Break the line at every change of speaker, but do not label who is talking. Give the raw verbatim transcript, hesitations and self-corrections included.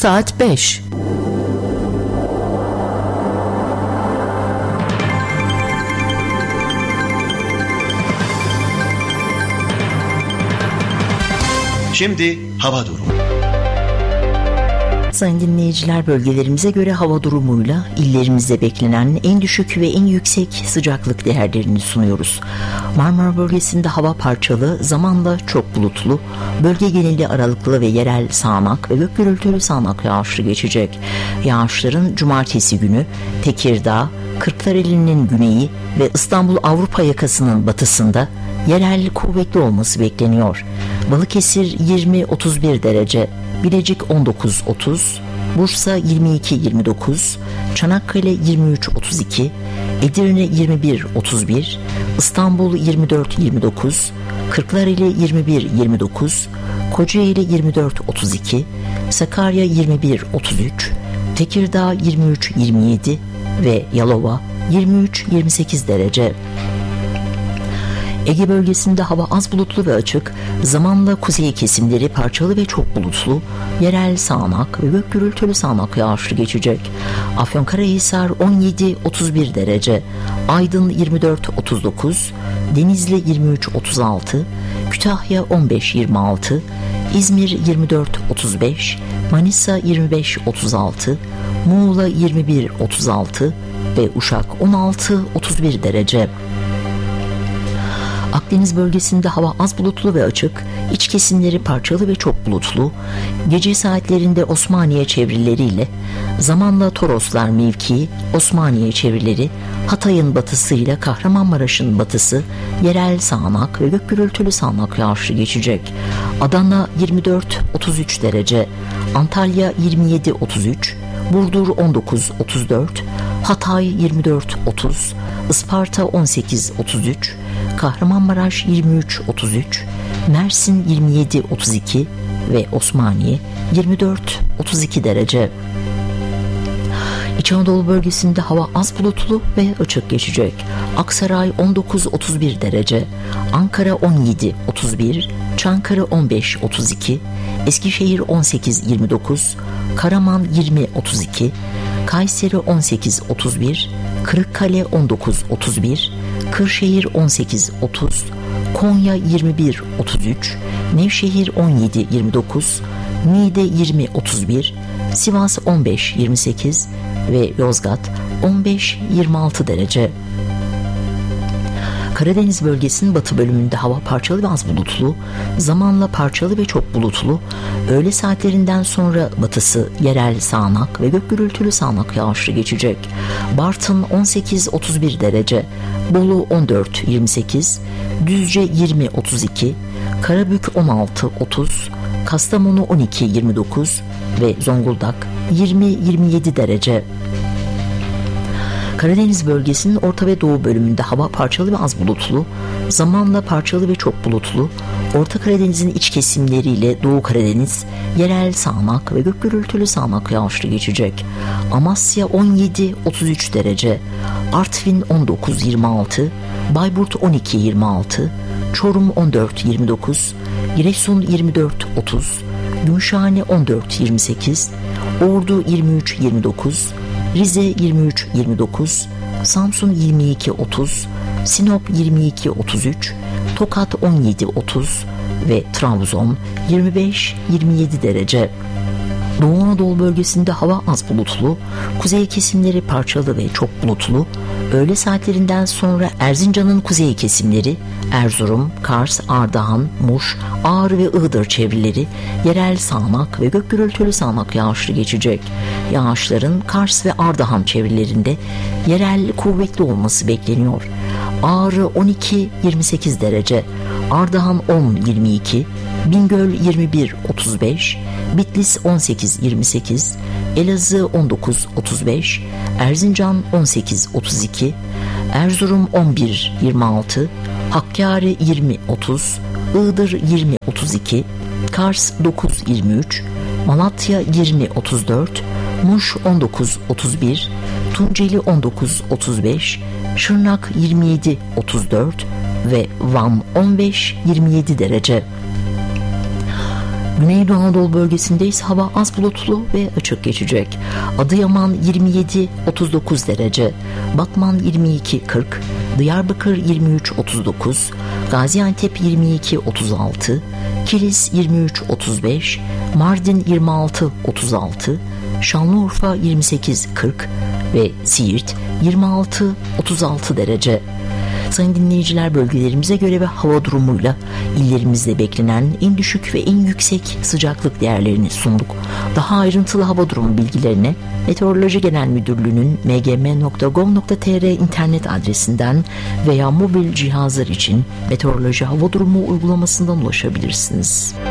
Saat beş.
Şimdi hava durumu.
Sayın dinleyiciler, bölgelerimize göre hava durumuyla illerimizde beklenen en düşük ve en yüksek sıcaklık değerlerini sunuyoruz. Marmara bölgesinde hava parçalı, zamanla çok bulutlu, bölge geneli aralıklı ve yerel sağanak ve gök gürültülü sağanak yağışlı geçecek. Yağışların cumartesi günü Tekirdağ, Kırklareli'nin güneyi ve İstanbul Avrupa yakasının batısında yerel kuvvetli olması bekleniyor. Balıkesir yirmi otuz bir derece, Bilecik on dokuz otuz, Bursa yirmi iki yirmi dokuz, Çanakkale yirmi üç otuz iki, Edirne yirmi bir otuz bir, İstanbul yirmi dört yirmi dokuz, Kırklareli yirmi bir yirmi dokuz, Kocaeli yirmi dört otuz iki, Sakarya yirmi bir otuz üç, Tekirdağ yirmi üç yirmi yedi ve Yalova yirmi üç yirmi sekiz derece. Ege bölgesinde hava az bulutlu ve açık, zamanla kuzey kesimleri parçalı ve çok bulutlu, yerel sağanak ve gök gürültülü sağanak yağışlı geçecek. Afyonkarahisar on yedi otuz bir derece, Aydın yirmi dört otuz dokuz, Denizli yirmi üç otuz altı, Kütahya on beş yirmi altı, İzmir yirmi dört otuz beş, Manisa yirmi beş otuz altı, Muğla yirmi bir otuz altı ve Uşak on altı otuz bir derece. Akdeniz bölgesinde hava az bulutlu ve açık, iç kesimleri parçalı ve çok bulutlu, gece saatlerinde Osmaniye çevreleriyle, zamanla Toroslar mevkii, Osmaniye çevreleri, Hatay'ın batısıyla Kahramanmaraş'ın batısı, yerel sağanak ve gök gürültülü sağanak yağışlı geçecek. Adana yirmi dört otuz üç derece, Antalya yirmi yedi otuz üç, Burdur on dokuz otuz dört, Hatay yirmi dört otuz, Isparta on sekiz otuz üç, Kahramanmaraş yirmi üç otuz üç, Mersin yirmi yedi otuz iki ve Osmaniye yirmi dört otuz iki derece. İç Anadolu bölgesinde hava az bulutlu ve açık geçecek. Aksaray on dokuz otuz bir derece, Ankara on yedi otuz bir, Çankırı on beş otuz iki, Eskişehir on sekiz yirmi dokuz, Karaman yirmi otuz iki, Kayseri on sekiz otuz bir, Kırıkkale on dokuz otuz bir, Kırşehir on sekiz otuz, Konya yirmi bir otuz üç, Nevşehir on yedi yirmi dokuz, Niğde yirmi otuz bir, Sivas on beş yirmi sekiz ve Yozgat on beş yirmi altı derece. Karadeniz bölgesinin batı bölümünde hava parçalı ve az bulutlu, zamanla parçalı ve çok bulutlu, öğle saatlerinden sonra batısı yerel sağanak ve gök gürültülü sağanak yağışlı geçecek. Bartın on sekiz otuz bir derece, Bolu on dört yirmi sekiz, Düzce yirmi otuz iki, Karabük on altı otuz, Kastamonu on iki yirmi dokuz ve Zonguldak yirmi yirmi yedi derece. Karadeniz bölgesinin orta ve doğu bölümünde hava parçalı ve az bulutlu, zamanla parçalı ve çok bulutlu, Orta Karadeniz'in iç kesimleriyle Doğu Karadeniz yerel sağanak ve gök gürültülü sağanak yağışlı geçecek. Amasya on yedi otuz üç derece, Artvin on dokuz yirmi altı, Bayburt on iki yirmi altı, Çorum on dört yirmi dokuz, Giresun yirmi dört otuz, Gümüşhane on dört yirmi sekiz, Ordu yirmi üç yirmi dokuz, Rize yirmi üç yirmi dokuz, Samsun yirmi iki otuz, Sinop yirmi iki otuz üç, Tokat on yedi otuz ve Trabzon yirmi beş yirmi yedi derece. Doğu Anadolu bölgesinde hava az bulutlu, kuzey kesimleri parçalı ve çok bulutlu, öğle saatlerinden sonra Erzincan'ın kuzey kesimleri, Erzurum, Kars, Ardahan, Muş, Ağrı ve Iğdır çevreleri yerel sağanak ve gök gürültülü sağanak yağışlı geçecek. Yağışların Kars ve Ardahan çevrelerinde yerel kuvvetli olması bekleniyor. Ağrı on iki yirmi sekiz derece, Ardahan on yirmi iki, Bingöl yirmi bir otuz beş, Bitlis on sekiz yirmi sekiz, Elazığ on dokuz otuz beş, Erzincan on sekiz otuz iki, Erzurum on bir yirmi altı, Hakkari yirmi otuz, Iğdır yirmi otuz iki, Kars dokuz yirmi üç, Malatya yirmi otuz dört, Muş on dokuz otuz bir, Tunceli on dokuz otuz beş, Şırnak yirmi yedi otuz dört ve Van on beş yirmi yedi derece. Güneydoğu Anadolu bölgesinde ise hava az bulutlu ve açık geçecek. Adıyaman yirmi yedi otuz dokuz derece, Batman yirmi iki kırk, Diyarbakır yirmi üç otuz dokuz, Gaziantep yirmi iki otuz altı, Kilis yirmi üç otuz beş, Mardin yirmi altı otuz altı, Şanlıurfa yirmi sekiz kırk ve Siirt yirmi altı otuz altı derece. Sayın dinleyiciler, bölgelerimize göre ve hava durumuyla illerimizde beklenen en düşük ve en yüksek sıcaklık değerlerini sunduk. Daha ayrıntılı hava durumu bilgilerine Meteoroloji Genel Müdürlüğü'nün m g m nokta gov nokta t r internet adresinden veya mobil cihazlar için meteoroloji hava durumu uygulamasından ulaşabilirsiniz.